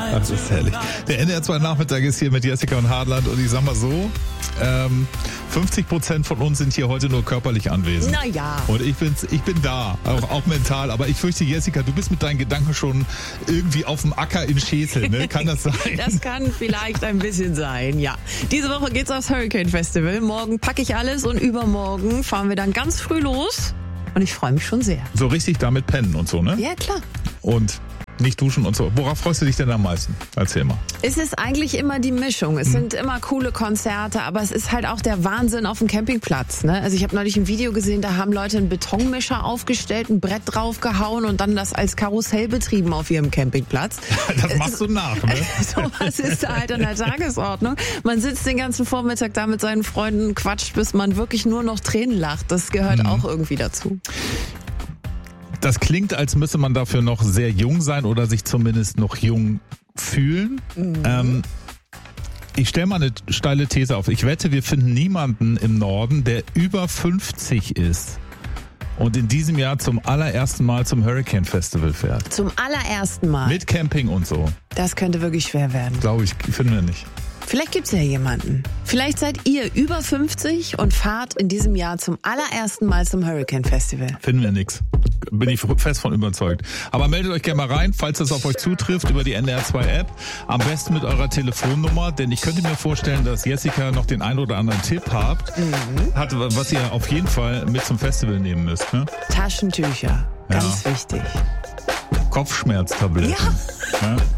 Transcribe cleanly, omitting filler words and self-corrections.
Das ist herrlich. Der NDR2-Nachmittag ist hier mit Jessica und Hartland und ich sag mal so, 50% von uns sind hier heute nur körperlich anwesend. Naja. Und ich bin da, auch mental. Aber ich fürchte, Jessica, du bist mit deinen Gedanken schon irgendwie auf dem Acker in Schesel, ne? Kann das sein? Das kann vielleicht ein bisschen sein, ja. Diese Woche geht's aufs Hurricane Festival. Morgen packe ich alles und übermorgen fahren wir dann ganz früh los. Und ich freue mich schon sehr. So richtig damit pennen und so, ne? Ja, klar. Und nicht duschen und so. Worauf freust du dich denn am meisten? Erzähl mal. Es ist eigentlich immer die Mischung. Es sind immer coole Konzerte, aber es ist halt auch der Wahnsinn auf dem Campingplatz. Ne? Also ich habe neulich ein Video gesehen, da haben Leute einen Betonmischer aufgestellt, ein Brett draufgehauen und dann das als Karussell betrieben auf ihrem Campingplatz. Das machst du nach, ne? So was ist da halt an der Tagesordnung. Man sitzt den ganzen Vormittag da mit seinen Freunden, quatscht, bis man wirklich nur noch Tränen lacht. Das gehört auch irgendwie dazu. Das klingt, als müsse man dafür noch sehr jung sein oder sich zumindest noch jung fühlen. Ich stelle mal eine steile These auf. Ich wette, wir finden niemanden im Norden, der über 50 ist und in diesem Jahr zum allerersten Mal zum Hurricane Festival fährt. Zum allerersten Mal. Mit Camping und so. Das könnte wirklich schwer werden. Glaube ich, finden wir nicht. Vielleicht gibt's ja jemanden. Vielleicht seid ihr über 50 und fahrt in diesem Jahr zum allerersten Mal zum Hurricane Festival. Finden wir nix. Bin ich fest von überzeugt. Aber meldet euch gerne mal rein, falls das auf euch zutrifft, über die NDR2-App. Am besten mit eurer Telefonnummer, denn ich könnte mir vorstellen, dass Jessica noch den einen oder anderen Tipp hat, was ihr auf jeden Fall mit zum Festival nehmen müsst. Ne? Taschentücher, ganz wichtig. Kopfschmerztabletten. Ja. Ja?